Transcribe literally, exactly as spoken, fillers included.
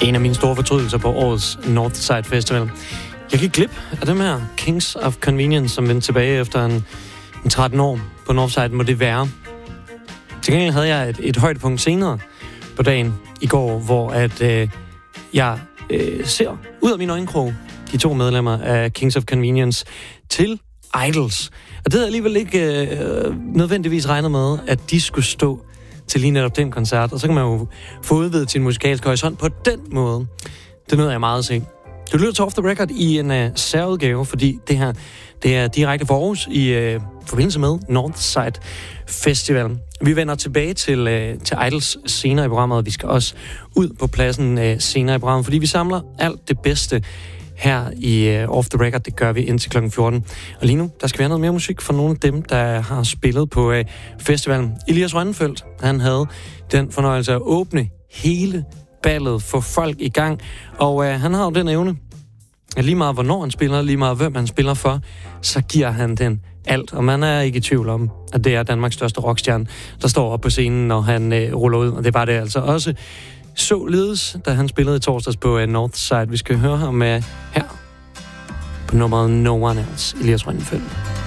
En af mine store fortrydelser på årets Northside Festival. Jeg gik glip af dem her Kings of Convenience, som vendte tilbage efter en, en tretten år på Northside, må det være. Til gengæld havde jeg et, et højdepunkt senere på dagen i går, hvor at øh, jeg øh, ser ud af min øjenkrog de to medlemmer af Kings of Convenience til Idols. Og det havde jeg alligevel ikke øh, nødvendigvis regnet med, at de skulle stå til lige netop den koncert. Og så kan man jo få udvidet sin musikalske horisont på den måde. Det nød jeg meget at se. Du lytter til Off The Record i en uh, særudgave, fordi det her det er direkte for Aarhus i uh, forbindelse med Northside Festival. Vi vender tilbage til, uh, til Idols senere i programmet, og vi skal også ud på pladsen uh, senere i programmet, fordi vi samler alt det bedste her i uh, Off The Record. Det gør vi indtil klokken fjorten. Og lige nu, der skal vi have noget mere musik fra nogle af dem, der har spillet på uh, festivalen. Elias Rønnefeldt, han havde den fornøjelse at åbne hele ballet, få folk i gang. Og øh, han har jo den evne, at lige meget hvornår han spiller, lige meget hvem han spiller for, så giver han den alt. Og man er ikke i tvivl om, at det er Danmarks største rockstjerne, der står op på scenen, når han øh, ruller ud. Og det var det altså også således, da han spillede i torsdags på øh, Northside. Vi skal høre ham øh, her på nummeret No One Else, Elias Rønnefeldt.